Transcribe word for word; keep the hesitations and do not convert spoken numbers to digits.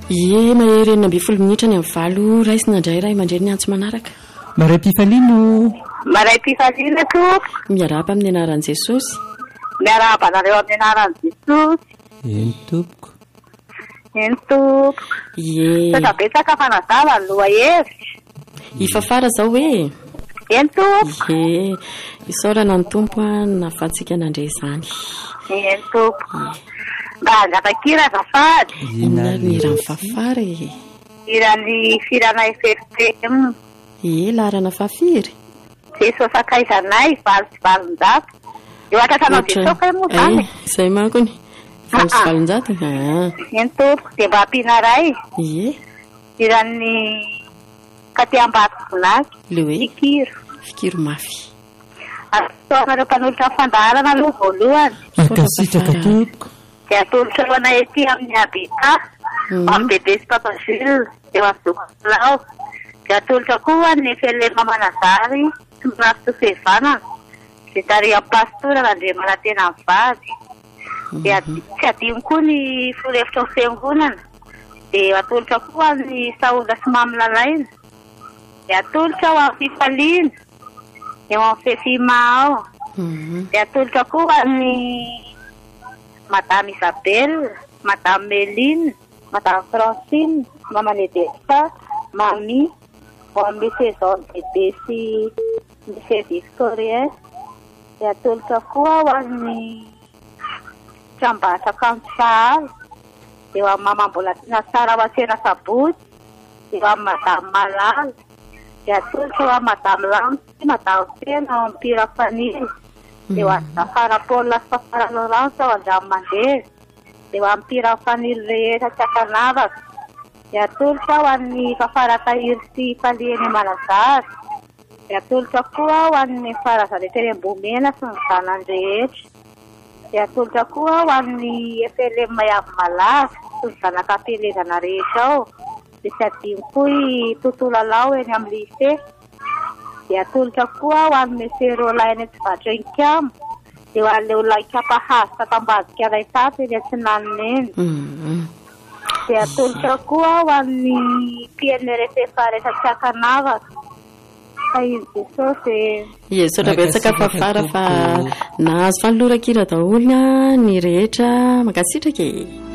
Ie mahery enina amby folo minitra ny amin'ny valo raisina indray ray mandray ny antso manaraka. Maray Pifalino. Maray Pifalino to. Miarahaba amin'ny anaran'i Jesosy. Miarahaba anareo amin'ny anaran'i Jesosy. Eny tompoko. Eny tompoko. Ie. Saka betsaka fanazava aloha hevitra. Ifafara zao hoe. Eny tompoko. Ie. Isaorana ny tompo nahafahantsika nandray izany. Eny tompoko. Mba angatakira azafady. Inona ny rano fafary? Irany firana F F P M. Ie, larana fafiry. Jesosy akaizanay valo sy valonjato. Eo atrasanao Jesosy moa zany. Izay mankony. Valo sy valonjato. Eny tompoko dia mba ampinaray. Ie. Irany Katiambato Vonaky. Le hoe Fikiro. Fikiro mafy. Ataonareo mpanolotra fandaharana aloha voalohany. Akasitraka tompoko. Dia atolotra ho anay ety amin'ny Abita. Amin'ny bebe sy Papa Jules. Eo amin'ny Zokolao. Dia atolotra koa ny Felema Manazary. Tonafito Fevanana. Dia tarihan'ny pastora Landremana tena mivady. Dia tsy adino koa ny forefitra ny fiangonana. Dia atolotra koa ny Saola sy Mamilalaina. Dia atolotra ho amin'ny Fifaliana. Eo amin'ny Fefima ao. Dia atolotra koa ny Madame Isabelle, Madame Méline, Madame Francine, Mama Nedesta, Mami, Mami Saison bebe sy Monsieur Victorien. Dia atolotra koa ho an'ny Trambatra Kansahary. Eo amin'ny Mama mbola nasara ho asena sabotsy. Eo amin'ny Madame Malala. Dia atolotra ho amin'ny Madame Lanty, Madame Fena ao amin'ny Pira Fanily. Eo amin'ny Zafara Paul sy Fafara Laurence ao Andramo Mandeha. Eo amin'ny Pira Fanily rehetra tsy akanavaka. Dia atolotra ho an'ny Fafara Tahiry sy Falieny Malazary. Dia atolotra koa ho an'ny Farazana Terembomena sy ny zanany rehetra. Dia atolotra koa ho an'ny Efelema Mayavy Malaza sy ny zanak'ampielezana rehetra ao. Dia tsy adino koa i Totolalao eny amin'ny lycée. Dia atolotra koa ho an'ny Monsieur Rolaine Tsivatra Inkamo. Dia ho an'ilay olona Ikapahazy Tatambazika Raitato eny Antsinanana eny. Dia atolotra koa ho an'ny P N R F Faresa tsy akanavaka. Fa izy Jesosy. Ie, saotra betsaka fafara fa nahazo fanolora-kira daholo ny rehetra makasitraka e.